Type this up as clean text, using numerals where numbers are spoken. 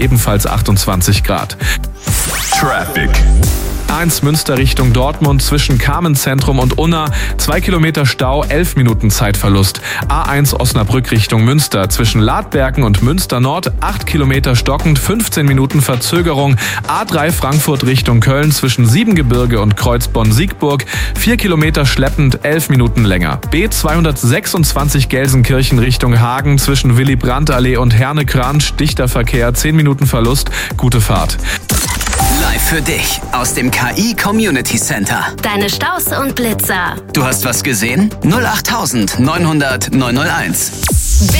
ebenfalls 28 Grad. Traffic. A1 Münster Richtung Dortmund zwischen Carmenzentrum und Unna. 2 Kilometer Stau, 11 Minuten Zeitverlust. A1 Osnabrück Richtung Münster zwischen Ladbergen und Münster Nord. 8 Kilometer stockend, 15 Minuten Verzögerung. A3 Frankfurt Richtung Köln zwischen Siebengebirge und Kreuzbonn-Siegburg. 4 Kilometer schleppend, 11 Minuten länger. B226 Gelsenkirchen Richtung Hagen zwischen Willy-Brandt-Allee und Herne-Kransch. Dichter Verkehr, 10 Minuten Verlust. Gute Fahrt. Live für dich aus dem KI Community Center. Deine Staus und Blitzer. Du hast was gesehen? 08900 901.